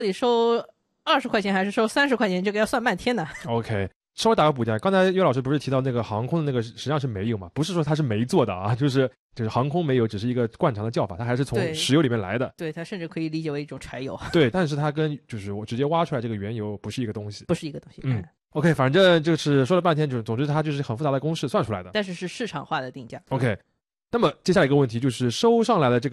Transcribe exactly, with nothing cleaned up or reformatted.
得收二十块钱还是收三十块钱，这个要算半天的。 OK， 稍微打个补丁，刚才岳老师不是提到那个航空的那个实际上是煤油嘛？不是说它是煤做的啊，就是就是航空煤油只是一个惯常的叫法，它还是从石油里面来的。 对，它甚至可以理解为一种柴油。 对，但是它跟就是我直接挖出来这个原油不是一个东西， 不是一个东西。 嗯。OK， 反正就是说了半天，就是总之它就是很复杂的公式算出来的， 但是是市场化的定价。 OK， 那么接下来一个问题就是收上来的这个